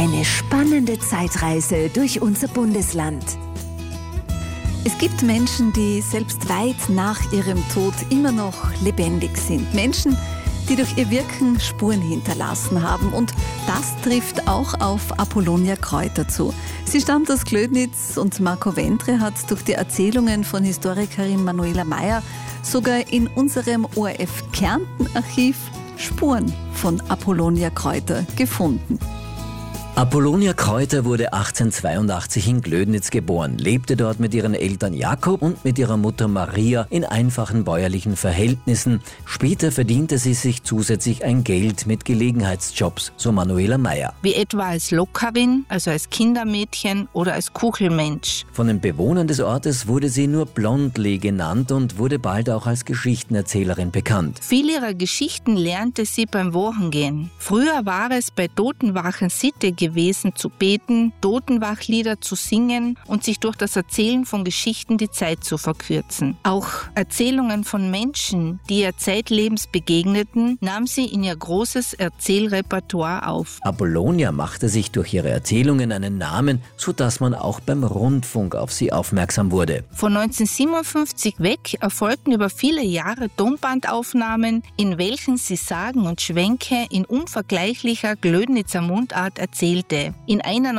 Eine spannende Zeitreise durch unser Bundesland. Es gibt Menschen, die selbst weit nach ihrem Tod immer noch lebendig sind. Menschen, die durch ihr Wirken Spuren hinterlassen haben. Und das trifft auch auf Apollonia Kreuter zu. Sie stammt aus Glödnitz und Marco Ventre hat durch die Erzählungen von Historikerin Manuela Meyer sogar in unserem ORF Kärnten-Archiv Spuren von Apollonia Kreuter gefunden. Apollonia Kreuter wurde 1882 in Glödnitz geboren, lebte dort mit ihren Eltern Jakob und mit ihrer Mutter Maria in einfachen bäuerlichen Verhältnissen. Später verdiente sie sich zusätzlich ein Geld mit Gelegenheitsjobs, so Manuela Meyer. Wie etwa als Lockerin, also als Kindermädchen oder als Kuchelmensch. Von den Bewohnern des Ortes wurde sie nur Blondle genannt und wurde bald auch als Geschichtenerzählerin bekannt. Viele ihrer Geschichten lernte sie beim Wochengehen. Früher war es bei Totenwachen Sitte gewesen zu beten, Totenwachlieder zu singen und sich durch das Erzählen von Geschichten die Zeit zu verkürzen. Auch Erzählungen von Menschen, die ihr zeitlebens begegneten, nahm sie in ihr großes Erzählrepertoire auf. Apollonia machte sich durch ihre Erzählungen einen Namen, sodass man auch beim Rundfunk auf sie aufmerksam wurde. Von 1957 weg erfolgten über viele Jahre Tonbandaufnahmen, in welchen sie Sagen und Schwänke in unvergleichlicher Glödnitzer Mundart erzählte. In einer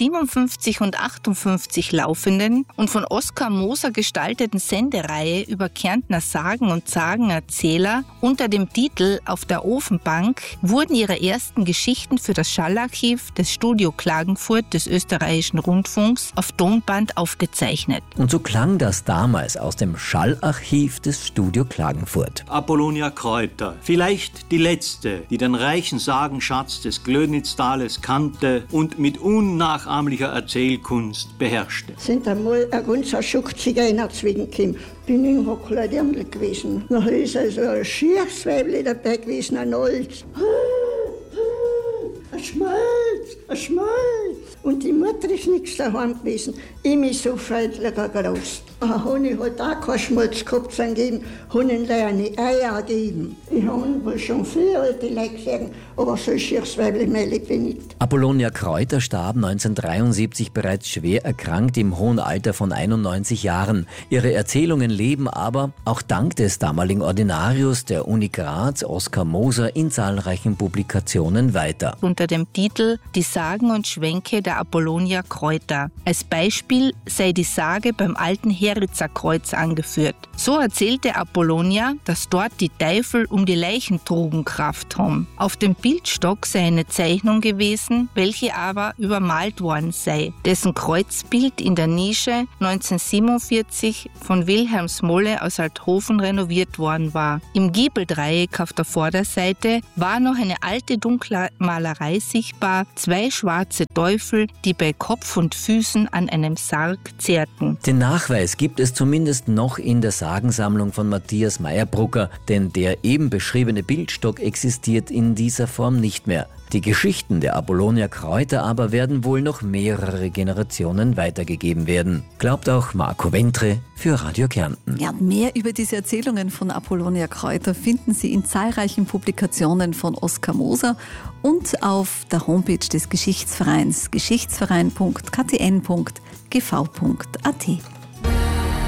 1957 und 58 laufenden und von Oskar Moser gestalteten Sendereihe über Kärntner Sagen und Sagenerzähler unter dem Titel Auf der Ofenbank wurden ihre ersten Geschichten für das Schallarchiv des Studio Klagenfurt des österreichischen Rundfunks auf Tonband aufgezeichnet. Und so klang das damals aus dem Schallarchiv des Studio Klagenfurt. Apollonia Kreuter, vielleicht die letzte, die den reichen Sagenschatz des Glödnitztales kannte und mit unnachahmlicher Erzählkunst beherrschte. Sind einmal ein ganzer Schuck Zigeuner zwischengekommen. Bin in Hockleidärmel gewesen. Dann ist also ein Schiersweibli dabei gewesen, ein Holz. Ein Schmalz. Und die Mutter ist nichts daheim gewesen. Ich mich so freundlich gerost. Habe ich halt auch keinen Schmalz gehabt zu geben, habe ihnen eine Eier gegeben. Ich habe wohl schon viele alte Leute gesehen, aber so Schiersweibli meine ich nicht. Apollonia Kreuter starb 1973 bereits schwer erkrankt im hohen Alter von 91 Jahren. Ihre Erzählungen leben aber, auch dank des damaligen Ordinarius der Uni Graz, Oskar Moser, in zahlreichen Publikationen weiter. Unter dem Titel Die Sagen und Schwänke der Apollonia Kreuter. Als Beispiel sei die Sage beim alten Heritzer Kreuz angeführt. So erzählte Apollonia, dass dort die Teufel um die Leichen trugen Kraft haben. Auf dem Bildstock sei eine Zeichnung gewesen, welche aber übermalt worden sei, dessen Kreuzbild in der Nische 1947 von Wilhelm Smolle aus Althofen renoviert worden war. Im Giebeldreieck auf der Vorderseite war noch eine alte dunkle Malerei sichtbar, 2 schwarze Teufel, die bei Kopf und Füßen an einem Sarg zehrten. Den Nachweis gibt es zumindest noch in der Sagensammlung von Matthias Meyerbrucker, denn der eben beschriebene Bildstock existiert in dieser Form nicht mehr. Die Geschichten der Apollonia Kreuter aber werden wohl noch mehrere Generationen weitergegeben werden. Glaubt auch Marco Ventre für Radio Kärnten. Ja, mehr über diese Erzählungen von Apollonia Kreuter finden Sie in zahlreichen Publikationen von Oskar Moser und auf der Homepage des Geschichtsvereins geschichtsverein.ktn.gv.at.